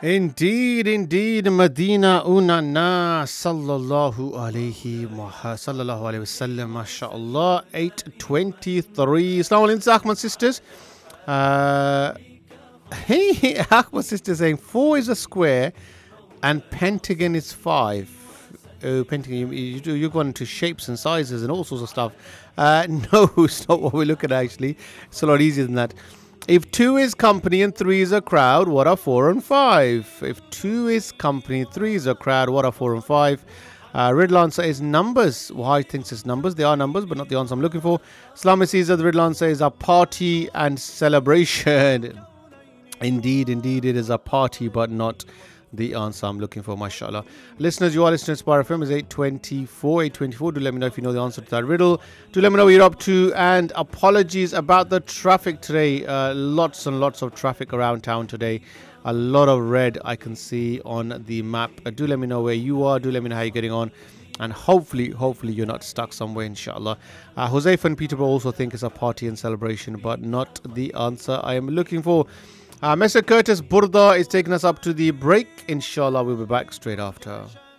Indeed, indeed, Medina Unana sallallahu alayhi wasallam, mashallah, 8:23. Assalamu alaikum, Ahmad sisters. Uh, hey, Ahmad sister saying 4 is a square and pentagon is 5. Oh, pentagon, you're going into shapes and sizes and all sorts of stuff. No, it's not what we're looking at actually. It's a lot easier than that. If 2 is company and 3 is a crowd, what are 4 and 5? If 2 is company, 3 is a crowd, what are 4 and 5? Riddle answer is numbers. Why thinks it's numbers? They are numbers, but not the answer I'm looking for. Slama says that the riddle answer is a party and celebration. Indeed, indeed, it is a party, but not the answer I'm looking for, mashallah. Listeners, you are listening to Inspire FM. It's 8:24. Do let me know if you know the answer to that riddle. Do let me know what you're up to. And apologies about the traffic today. Lots and lots of traffic around town today. A lot of red I can see on the map. Do let me know where you are. Do let me know how you're getting on. And hopefully you're not stuck somewhere, inshallah. Hosef and Peterborough also think it's a party and celebration, but not the answer I am looking for. Mr. Curtis Burda is taking us up to the break. Inshallah, we'll be back straight after.